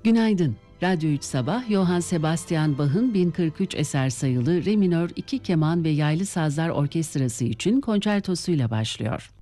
Günaydın. Radyo 3 Sabah, Johann Sebastian Bach'ın 1043 eser sayılı Re minör 2 keman ve yaylı sazlar orkestrası için konçertosuyla başlıyor.